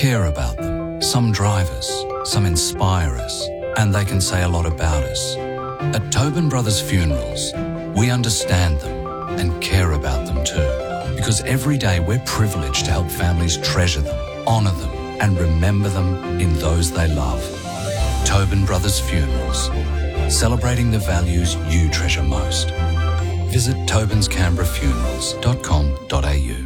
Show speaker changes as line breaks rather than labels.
care about them. Some drive us, some inspire us, and they can say a lot about us. At Tobin Brothers Funerals, we understand them and care about them too. Because every day we're privileged to help families treasure them, honour them, and remember them in those they love. Tobin Brothers Funerals, celebrating the values you treasure most. Visit tobinscanberrafunerals.com.au.